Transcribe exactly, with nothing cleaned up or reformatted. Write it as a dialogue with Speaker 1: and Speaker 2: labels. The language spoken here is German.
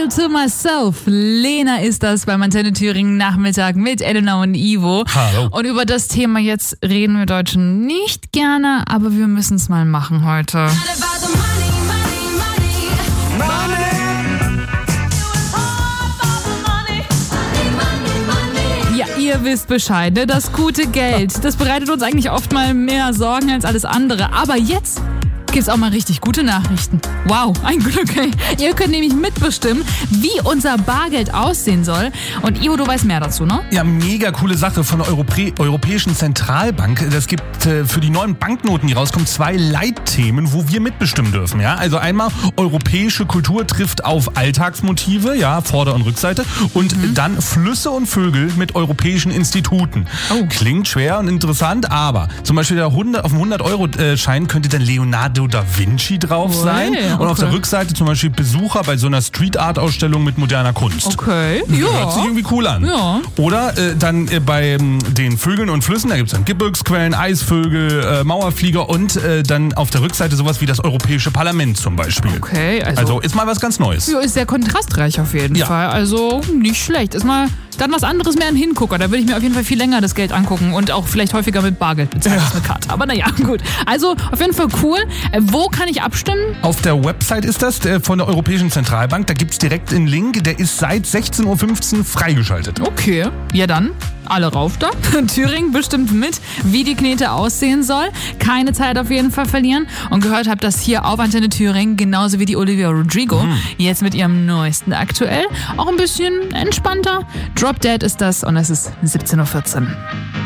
Speaker 1: All to Myself. Lena ist das beim Antenne Thüringen Nachmittag mit Elena und Ivo.
Speaker 2: Hallo.
Speaker 1: Und über das Thema jetzt reden wir Deutschen nicht gerne, aber wir müssen es mal machen heute. Ja, ihr wisst Bescheid, ne? Das gute Geld, das bereitet uns eigentlich oft mal mehr Sorgen als alles andere. Aber jetzt gibt's auch mal richtig gute Nachrichten. Wow, ein Glück, ey. Ihr könnt nämlich mitbestimmen, wie unser Bargeld aussehen soll. Und Ivo, du weißt mehr dazu, ne?
Speaker 2: Ja, mega coole Sache von der Europä- Europäischen Zentralbank. Das gibt äh, für die neuen Banknoten, die rauskommen, zwei Leitthemen, wo wir mitbestimmen dürfen. Ja, also einmal europäische Kultur trifft auf Alltagsmotive, ja, Vorder- und Rückseite. Und mhm. dann Flüsse und Vögel mit europäischen Instituten.
Speaker 1: Oh.
Speaker 2: Klingt schwer und interessant, aber zum Beispiel der hundert, auf dem hundert-Euro-Schein könnte dann Leonardo da Vinci drauf
Speaker 1: Ui,
Speaker 2: sein. Und
Speaker 1: okay.
Speaker 2: auf der Rückseite zum Beispiel Besucher bei so einer Street-Art-Ausstellung mit moderner Kunst.
Speaker 1: Okay,
Speaker 2: Hört
Speaker 1: ja.
Speaker 2: sich irgendwie cool an.
Speaker 1: Ja.
Speaker 2: Oder äh, dann äh, bei ähm, den Vögeln und Flüssen, da gibt es dann Gebirgsquellen, Eisvögel, äh, Mauerflieger und äh, dann auf der Rückseite sowas wie das Europäische Parlament zum Beispiel.
Speaker 1: Okay, also,
Speaker 2: Also ist mal was ganz Neues.
Speaker 1: ja, ist sehr kontrastreich auf jeden
Speaker 2: Ja.
Speaker 1: Fall. Also nicht schlecht. Ist mal dann was anderes mehr ein Hingucker. Da würde ich mir auf jeden Fall viel länger das Geld angucken und auch vielleicht häufiger mit Bargeld bezahlen als mit Karte. Aber naja, gut. Also auf jeden Fall cool. Äh, wo kann ich abstimmen?
Speaker 2: Auf der Website ist das äh, von der Europäischen Zentralbank. Da gibt es direkt einen Link, der ist seit sechzehn Uhr fünfzehn freigeschaltet.
Speaker 1: Okay, ja dann, alle rauf da. Thüringen bestimmt mit, wie die Knete aussehen soll. Keine Zeit auf jeden Fall verlieren. Und gehört habt das hier auf Antenne Thüringen, genauso wie die Olivia Rodrigo. Mhm. Jetzt mit ihrem neuesten aktuell. Auch ein bisschen entspannter. Drop Dead ist das und es ist siebzehn Uhr vierzehn.